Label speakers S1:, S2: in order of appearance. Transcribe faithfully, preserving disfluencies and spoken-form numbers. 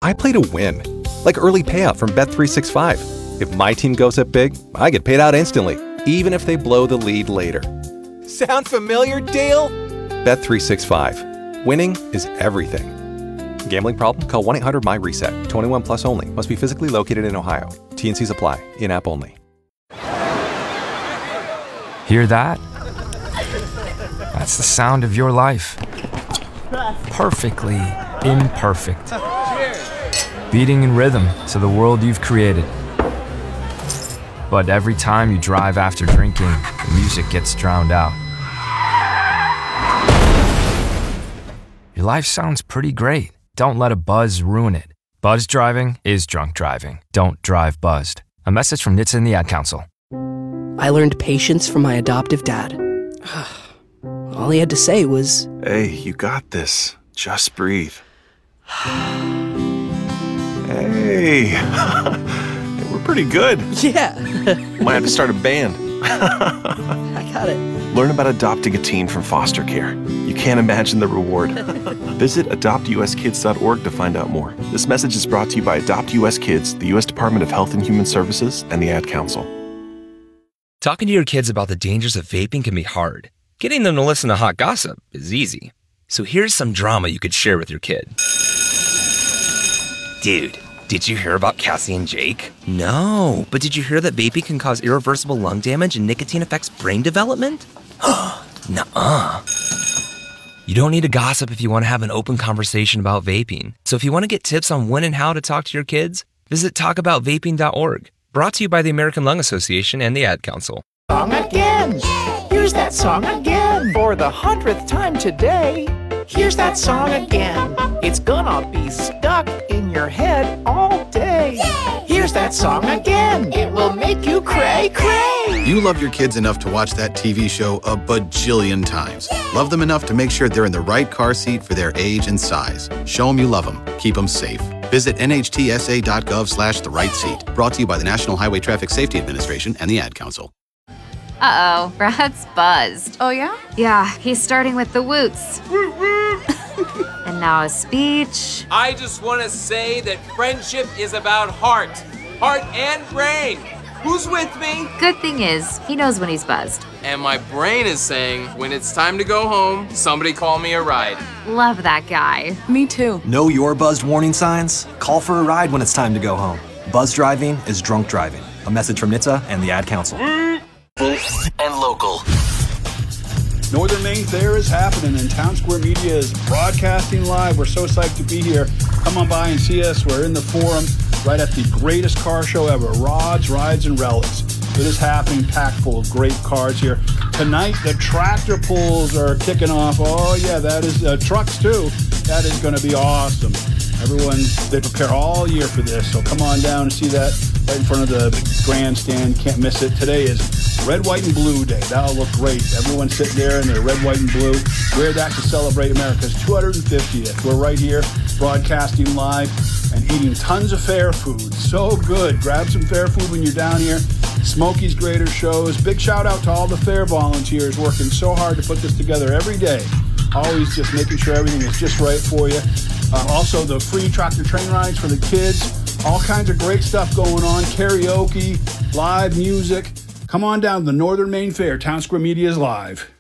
S1: I play to win. Like early payout from Bet three sixty-five. If my team goes up big, I get paid out instantly, even if they blow the lead later. Sound familiar, Dale? Bet three sixty-five. Winning is everything. Gambling problem? Call one eight hundred M Y reset. twenty-one plus only. Must be physically located in Ohio. T and Cs apply. In-app only.
S2: Hear that? That's the sound of your life. Perfectly imperfect. Beating in rhythm to the world you've created. But every time you drive after drinking, the music gets drowned out. Your life sounds pretty great. Don't let a buzz ruin it. Buzz driving is drunk driving. Don't drive buzzed. A message from N H T S A and the Ad Council.
S3: I learned patience from my adoptive dad. All he had to say was,
S4: "Hey, you got this. Just breathe." Hey, we're pretty good.
S3: Yeah.
S4: Might have to start a band.
S3: I got it.
S4: Learn about adopting a teen from foster care. You can't imagine the reward. Visit adopt u s kids dot org to find out more. This message is brought to you by Adopt U S Kids, the U S Department of Health and Human Services, and the Ad Council.
S5: Talking to your kids about the dangers of vaping can be hard. Getting them to listen to hot gossip is easy. So here's some drama you could share with your kid. Dude, did you hear about Cassie and Jake? No, but did you hear that vaping can cause irreversible lung damage and nicotine affects brain development? Nuh-uh. You don't need to gossip if you want to have an open conversation about vaping. So if you want to get tips on when and how to talk to your kids, visit talk about vaping dot org. Brought to you by the American Lung Association and the Ad Council.
S6: Song again. Here's that song again. For the hundredth time today. Here's that song again. It's gonna be stuck in your head all day. Here's that song again. It will make you cray cray.
S7: You love your kids enough to watch that T V show a bajillion times. Love them enough to make sure they're in the right car seat for their age and size. Show them you love them. Keep them safe. Visit N H T S A dot gov slash the right seat. Brought to you by the National Highway Traffic Safety Administration and the Ad Council.
S8: Uh-oh, Brad's buzzed.
S9: Oh, yeah?
S8: Yeah, he's starting with the woots. And now a speech.
S10: I just want to say that friendship is about heart. Heart and brain. Who's with me?
S8: Good thing is, he knows when he's buzzed.
S10: And my brain is saying, when it's time to go home, somebody call me a ride.
S8: Love that guy.
S9: Me too.
S11: Know your buzzed warning signs? Call for a ride when it's time to go home. Buzz driving is drunk driving. A message from N H T S A and the Ad Council.
S12: And local.
S13: Northern Maine Fair is happening and Town Square Media is broadcasting live. We're so psyched to be here. Come on by and see us. We're in the Forum right at the greatest car show ever, Rods, Rides, and Relics. It is happening, packed full of great cars here. Tonight, the tractor pulls are kicking off. Oh, yeah, that is uh, trucks, too. That is going to be awesome. Everyone, they prepare all year for this, so come on down and see that right in front of the grandstand. Can't miss it. Today is Red, White, and Blue Day. That'll look great. Everyone's sitting there in their red, white, and blue. Wear that to celebrate America's two hundred fiftieth. We're right here broadcasting live and eating tons of fair food. So good. Grab some fair food when you're down here. Smokey's Grater Shows. Big shout out to all the fair volunteers working so hard to put this together every day. Always just making sure everything is just right for you. Uh, also, the free tractor train rides for the kids. All kinds of great stuff going on. Karaoke, live music. Come on down to the Northern Maine Fair. Town Square Media is live.